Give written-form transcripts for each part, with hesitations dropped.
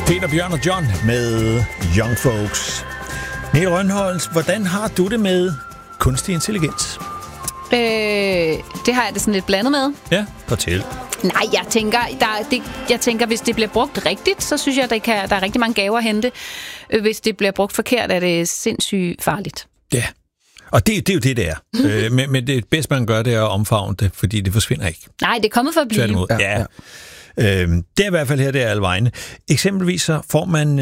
Peter, Bjørn og John med Young Folks. Niel Rønholdt, hvordan har du det med kunstig intelligens? Det har jeg det sådan lidt blandet med. Ja, fortæl. Nej, jeg tænker, hvis det bliver brugt rigtigt, så synes jeg, der er rigtig mange gaver at hente. Hvis det bliver brugt forkert, er det sindssygt farligt. Ja, og det er jo det er. Men det bedste, man gør, det er at omfavne det, fordi det forsvinder ikke. Nej, det er kommet for at blive. Ja. Det er i hvert fald her, det er alle vegne. Eksempelvis så får man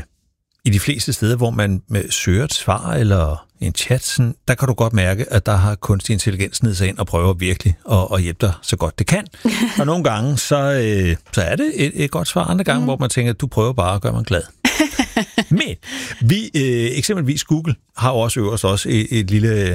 i de fleste steder, hvor man søger et svar eller en chat, sådan, der kan du godt mærke, at der har kunstig intelligens ned sig ind og prøver virkelig at hjælpe dig så godt det kan. Og nogle gange, så er det et godt svar. Andre gange, hvor man tænker, at du prøver bare at gøre mig glad. Men vi, eksempelvis Google, har jo også et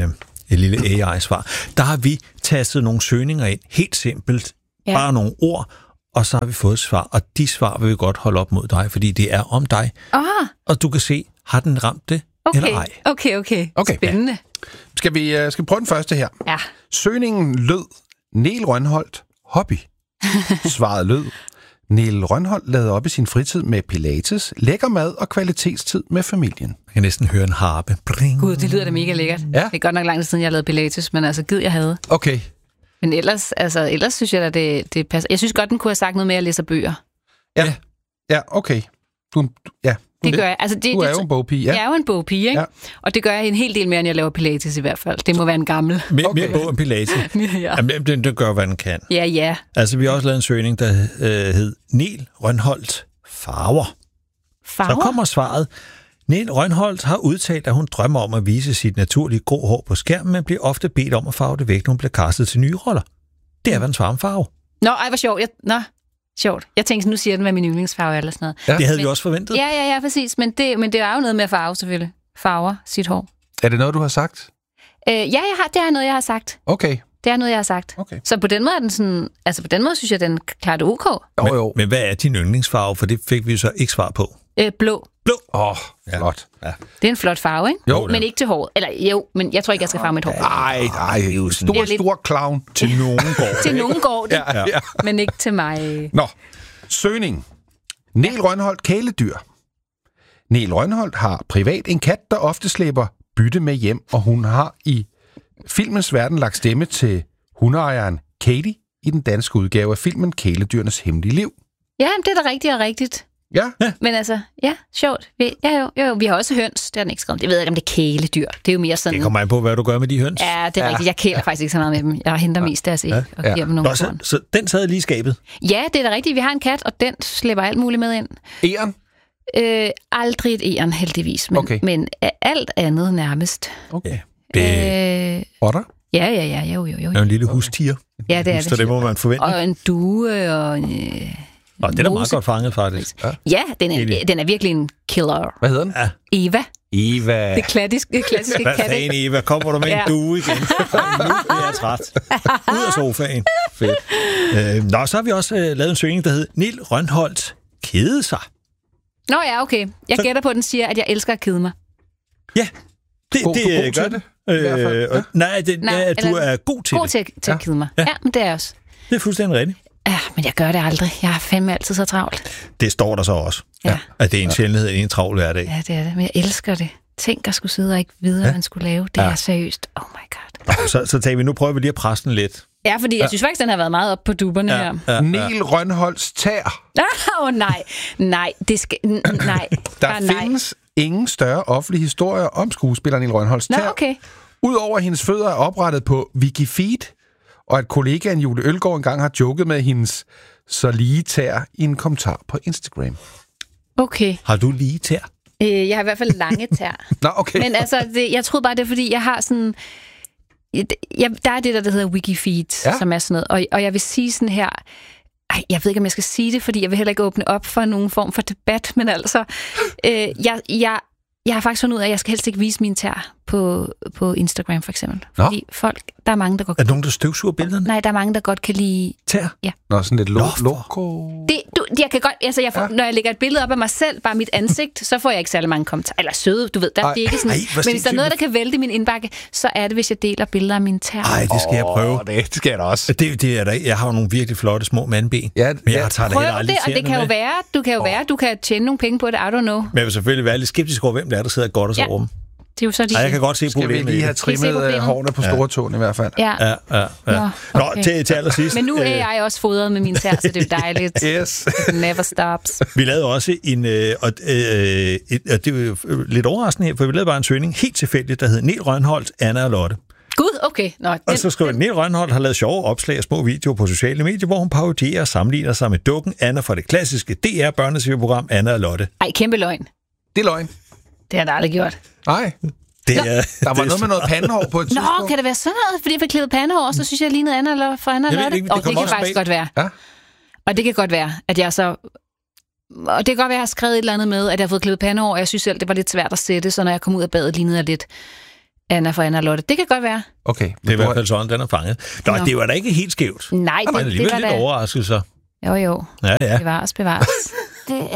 lille AI-svar. Der har vi tastet nogle søgninger ind, helt simpelt, bare nogle ord, og så har vi fået et svar, og de svar vil vi godt holde op mod dig, fordi det er om dig. Og du kan se, har den ramt det eller ej? Okay. Spændende. Ja. Skal vi prøve den første her? Ja. Søgningen lød, Niel Rønholdt, hobby. Svaret lød, Niel Rønholdt lavede op i sin fritid med pilates, lækker mad og kvalitetstid med familien. Jeg kan næsten høre en harpe. Bring. Gud, det lyder da mega lækkert. Ja. Det er godt nok lang tid siden, jeg lavede pilates, men altså, gid jeg havde. Okay. Men ellers synes jeg da, det passer. Jeg synes godt, den kunne have sagt noget mere at læse bøger. Ja, okay. Det gør jeg. Altså, du er jo en bogpige, ja. Jeg er jo en bogpige, ikke? Ja. Og det gør jeg en hel del mere, end jeg laver pilates i hvert fald. Det må være en gammel. Mere bog end pilates. Ja. Jamen, den gør, hvad den kan. Ja. Altså, vi har også lavet en søgning, der hed Niel Rønholdt farver. Så kommer svaret. Niel Rønholdt har udtalt, at hun drømmer om at vise sit naturlige grå hår på skærmen, men bliver ofte bedt om at farve det væk, når hun bliver castet til nye roller. Det er, hvad en farve. Nå, hvor sjovt. Sjovt. Jeg tænkte, nu siger den, hvad min yndlingsfarve er eller sådan noget. Ja. Det havde vi også forventet. Ja, præcis. Men det er jo noget med at farve, selvfølgelig. Farver sit hår. Er det noget, du har sagt? Det er noget, jeg har sagt. Okay. Det er noget, jeg har sagt. Okay. Så på den måde er den sådan... Altså på den måde synes jeg, den klarer det OK. Men hvad er din yndlingsfarve? For det fik vi så ikke svar på. Blå. Flot. Ja. Det er en flot farve, ikke? Jo. Men ikke til håret. Eller jo, men jeg tror ikke, jeg skal farve mit hår. Nej, det er jo stor clown. Til nogen går til nogen går det, ja. Men ikke til mig. Nå, søgning. Niel Rønholdt kæledyr. Niel Rønholdt har privat en kat, der ofte slæber bytte med hjem, og hun har i filmens verden lagt stemme til hundeejeren Katie i den danske udgave af filmen Kæledyrenes hemmelige liv. Ja, det er da rigtigt. Ja. Men altså, sjovt. Vi har også høns, det er den ikke skrevet. Jeg ved ikke, om det er kæledyr. Det er jo mere sådan... Det kommer an på, hvad du gør med de høns. Ja, det er rigtigt. Jeg kæler faktisk ikke så meget med dem. Jeg henter mest deres æg og giver dem nogle korn. Så den sad lige i skabet? Ja, det er da rigtigt. Vi har en kat, og den slipper alt muligt med ind. Egern? Aldrig et egern, heldigvis. Men alt andet nærmest. Okay. Otter? Ja, jo. Det er en lille hustiger. Ja, det er det. Så det må man forvente. Og en due og det er da meget godt fanget, faktisk. Ja, den er virkelig en killer. Hvad hedder den? Ja. Eva. Det klassiske katte. Hvad fanden, Eva? Kommer du med en due igen? Nu er jeg træt. Ud af sofaen. Fedt. Så har vi også lavet en søgning, der hedder Niel Rønholdt kede sig. Nå ja, okay. Jeg gætter på, at den siger, at jeg elsker at kede mig. Ja, det gør det. Du er god til det. God til at kede mig. Ja, men det er også. Det er fuldstændig rigtigt. Ja, men jeg gør det aldrig. Jeg har fandme altid så travlt. Det står der så også. Ja. At det er en sjældenhed i en travl hverdag. Ja, det er det. Men jeg elsker det. Tænk at skulle sidde og ikke vide, hvad man skulle lave. Det er seriøst. Oh my god. Så tager vi, nu prøver vi lige at presse den lidt. Ja, fordi jeg synes faktisk, den har været meget op på duberne her. Niel Rønholds tær. Nej. Det skal... Nej. Der findes ingen større offentlig historie om skuespilleren Niel Rønholds tær. Okay. Udover at hendes fødder er oprettet på Wikifeed, og at kollegaen Julie Ølgaard engang har joket med hendes så lige tær i en kommentar på Instagram. Okay. Har du lige tær? Jeg har i hvert fald lange tær. Nå, okay. Men altså, jeg troede bare, det er, fordi jeg har sådan... der er det, der hedder Wikifeed, som er sådan noget. Og jeg vil sige sådan her... jeg ved ikke, om jeg skal sige det, fordi jeg vil heller ikke åbne op for nogen form for debat, men altså... Jeg har faktisk fundet ud af, at jeg skal helst ikke vise mine tær på Instagram, for eksempel. Nå. Fordi folk, der er mange, der godt... Er der nogen, der støvsuger billederne? Nej, der er mange, der godt kan lide... Tær? Ja. Nå, sådan lidt Nå, Jeg kan godt... Altså, når jeg lægger et billede op af mig selv, bare mit ansigt, så får jeg ikke særlig mange kommentarer. Eller søde, du ved. Det er ikke sådan... Men hvis der er noget, der kan vælte min indbakke, så er det, hvis jeg deler billeder af mine tær. Ej, det skal jeg prøve. Det skal jeg da også. Det er der. Jeg har jo nogle virkelig flotte små mandben. Ja, men jeg tager det heller aldrig og det kan jo være, du kan tjene nogle penge på det, I don't know. Men jeg vil selvfølgelig være lidt skeptisk over, hvem det er, der sidder godt og så over dem. Det er jo så jeg kan godt se problemet. Skal vi lige have trimmet hårene på store tåen i hvert fald? Ja. Nå, okay. til allersidst. Men nu er jeg også fodret med mine tær, så det er jo dejligt. Yes. Never stops. Vi lavede også en, og det er jo lidt overraskende her, for vi lavede bare en søgning helt tilfældigt, der hed Niel Rønholt, Anna og Lotte. Gud, okay. Og så skriver Niel Rønholt har lavet sjove opslag og små videoer på sociale medier, hvor hun parodierer og sammenligner sig med dukken Anna fra det klassiske DR-børnetv-program Anna og Lotte. Ej, kæmpe løgn. Det er løgn. Det har jeg aldrig gjort. Nej. Der var noget med noget pandehår på et tidspunkt. Nå, kan det være sådan noget? Fordi jeg fik klippet pandehår, og så synes jeg, jeg lignede Anna fra Anna og Lotte. Og det kan faktisk godt være. Ja. Og det kan godt være, at jeg så... Og det kan godt være, at jeg har skrevet et eller andet med, at jeg har fået klippet pandehår, og jeg synes selv, det var lidt svært at sætte, så når jeg kom ud af badet, lignede jeg lidt Anna fra Anna og Lotte. Det kan godt være. Okay. Det er i hvert fald sådan, den er fanget. Nå, det var da ikke helt skævt. Nej, det var lidt overraskelser. Jo. Ja. Bevares.